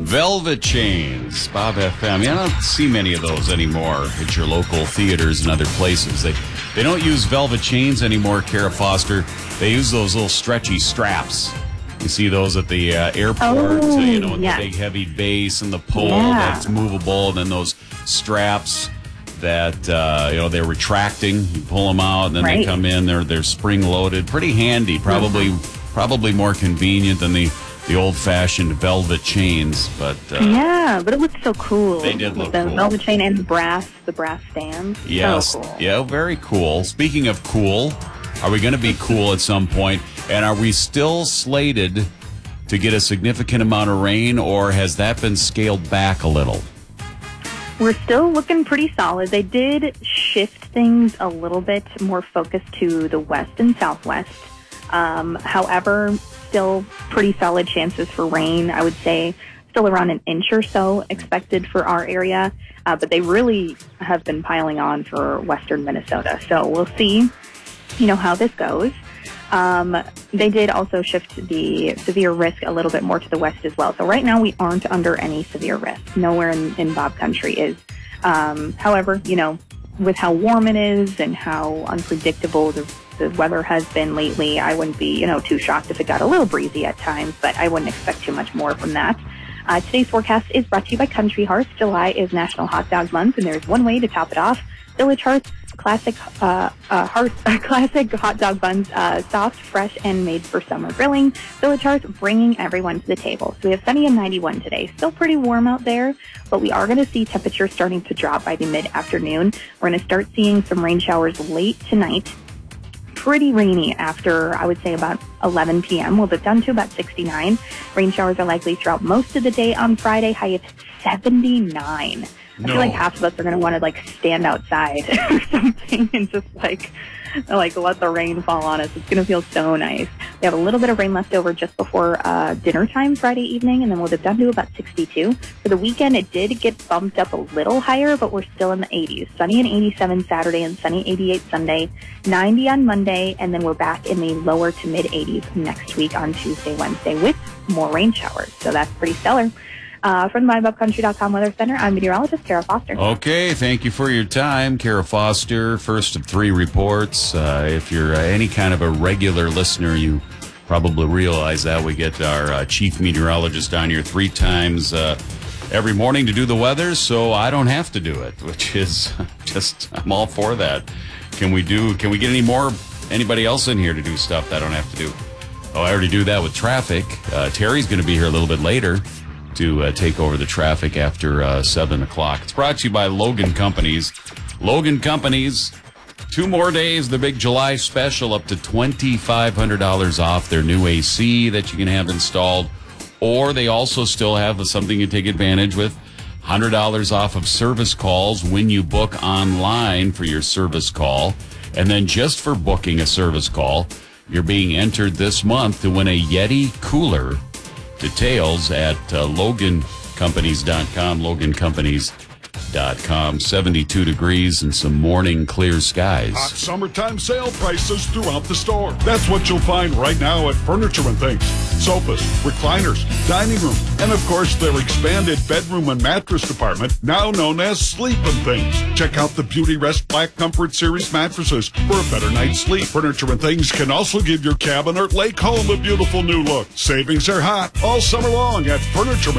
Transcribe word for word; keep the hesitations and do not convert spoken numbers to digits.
Velvet Chains, Bob F M. You don't see many of those anymore at your local theaters and other places. They they don't use velvet chains anymore, Kara Foster. They use those little stretchy straps. You see those at the uh, airport, oh, you know, with yes. the big heavy base and the pole yeah. that's movable, and then those straps that, uh, you know, they're retracting. You pull them out, and then right. they come in. They're they're spring-loaded. Pretty handy. Probably mm-hmm. probably more convenient than the... the old-fashioned velvet chains, but uh, yeah, but it looks so cool. They did look the cool. velvet chain and the brass, the brass stands. Yes, so cool. yeah, very cool. Speaking of cool, are we going to be cool at some point? And are we still slated to get a significant amount of rain, or has that been scaled back a little? We're still looking pretty solid. They did shift things a little bit more focused to the west and southwest. Um, however, still pretty solid chances for rain. I would say still around an inch or so expected for our area, uh, but they really have been piling on for western Minnesota. So we'll see, you know, how this goes. Um, they did also shift the severe risk a little bit more to the west as well. So right now we aren't under any severe risk. Nowhere in, in Bob Country is. Um, however, you know, with how warm it is and how unpredictable the the weather has been lately, I wouldn't be, you know, too shocked if it got a little breezy at times, but I wouldn't expect too much more from that. Uh, today's forecast is brought to you by Country Hearts. July is National Hot Dog Month, and there's one way to top it off. Village Hearts, classic, uh, uh, heart, classic hot dog buns, uh, soft, fresh, and made for summer grilling. Village Hearts bringing everyone to the table. So we have sunny and ninety-one today. Still pretty warm out there, but we are going to see temperatures starting to drop by the mid-afternoon. We're going to start seeing some rain showers late tonight. Pretty rainy after, I would say, about eleven p.m. We'll dip down to about sixty-nine. Rain showers are likely throughout most of the day on Friday. High of seventy-nine. I no. feel like half of us are going to want to, like, stand outside or something and just, like, like let the rain fall on us. It's going to feel so nice. We have a little bit of rain left over just before uh, dinner time Friday evening, and then we'll dip down to about sixty-two. For the weekend, it did get bumped up a little higher, but we're still in the eighties. Sunny and eighty-seven Saturday and sunny eighty-eight Sunday, ninety on Monday, and then we're back in the lower to mid-eighties next week on Tuesday, Wednesday with more rain showers. So that's pretty stellar. Uh, from the my bob country dot com Weather Center, I'm meteorologist Kara Foster. Okay, thank you for your time, Kara Foster. First of three reports. Uh, if you're uh, any kind of a regular listener, you probably realize that we get our uh, chief meteorologist down here three times uh, every morning to do the weather, so I don't have to do it, which is just, I'm all for that. Can we do, can we get any more, anybody else in here to do stuff that I don't have to do? Oh, I already do that with traffic. Uh, Terry's going to be here a little bit later to uh, take over the traffic after uh, seven o'clock. It's brought to you by Logan Companies. Logan Companies, two more days, the big July special, up to twenty-five hundred dollars off their new A C that you can have installed. Or they also still have something you take advantage with, one hundred dollars off of service calls when you book online for your service call. And then just for booking a service call, you're being entered this month to win a Yeti cooler. Details at uh, logan companies dot com, logan companies dot com. seventy-two degrees and some morning clear skies. Hot summertime sale prices throughout the store. That's what you'll find right now at Furniture and Things. Sofas, recliners, dining room, and of course their expanded bedroom and mattress department, now known as Sleep and Things. Check out the Beauty Rest Black Comfort Series mattresses for a better night's sleep. Furniture and Things can also give your cabin or lake home a beautiful new look. Savings are hot all summer long at Furniture